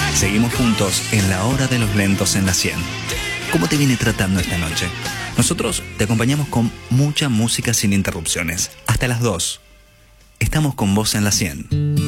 Seguimos juntos en la hora de los lentos en la 100. ¿Cómo te viene tratando esta noche? Nosotros te acompañamos con mucha música sin interrupciones. Hasta las 2. Estamos con vos en la 100.